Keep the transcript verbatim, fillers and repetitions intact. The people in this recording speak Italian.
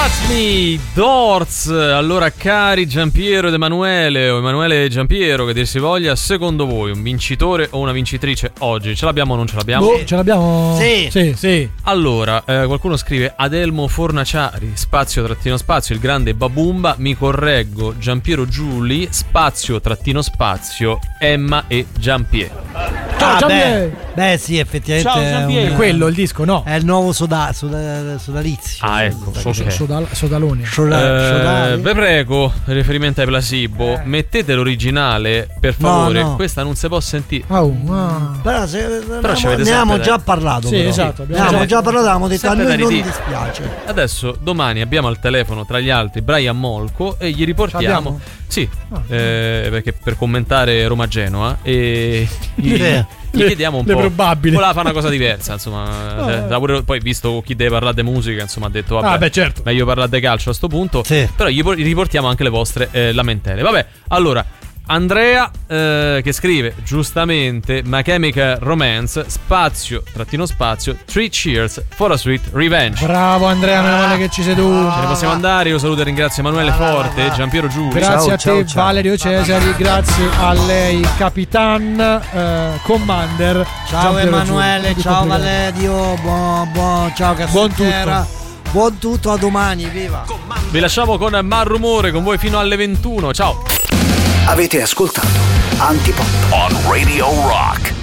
Touch Me, Doors. Allora, cari Giampiero ed Emanuele, o Emanuele e Giampiero, che dir si voglia, secondo voi un vincitore o una vincitrice oggi? Ce l'abbiamo o non ce l'abbiamo? Boh, ce l'abbiamo? Sì. Sì, sì. Allora, eh, qualcuno scrive Adelmo Fornaciari, spazio trattino spazio, il grande Babumba. Mi correggo, Giampiero Giuli, spazio trattino spazio, Emma e Giampiero. Ciao, Ah, Giampiero. beh, beh, sì, effettivamente Ciao, è, Giampiero. un- È quello il disco, no? è il nuovo soda, soda, sodalizio. Ah, ecco, ok. Sodal- Sodalone. Soda- Eh, sodali. vi prego, riferimento ai placebo, mettete l'originale per favore. No, no. Questa non si può sentire. Oh, ah. Però, se, Però ne, ci abbiamo- avete ne sempre abbiamo da- già parlato. Sì, però. esatto, Ne abbiamo abbiamo già- già parlato, avevamo detto a sempre noi da non ridire. dispiace. Adesso domani abbiamo al telefono tra gli altri Brian Molko e gli riportiamo. Abbiamo? Sì, Ah. eh, perché per commentare Roma-Genoa e gli, Eh, gli le- chiediamo un le po'. probabili. Voleva fare una cosa diversa, insomma. Ah. Cioè, pure- poi visto chi deve parlare di musica, insomma, ha detto vabbè, Ah, beh, certo. meglio parlare di calcio a sto punto. Sì. Però gli por- gli riportiamo anche le vostre eh, lamentele. Vabbè, allora Andrea eh, che scrive giustamente My Chemical Romance, spazio trattino spazio, Three Cheers for a Sweet Revenge. Bravo Andrea, meno male che ci sei tu. Ce ne possiamo andare. Io saluto e ringrazio Emanuele Forte, Giampiero Giuli. Grazie Ciao, a te ciao, ciao. Valerio Cesari, grazie a lei Capitan eh, Commander. Ciao Giampiero Emanuele, Giuli. ciao Tutto Valerio, buon, buon, ciao Buon Cassiera. Buon tutto, a domani, viva! Vi lasciamo con Mar Rumore con voi fino alle ventuno. Ciao. Avete ascoltato Antipop on Radio Rock.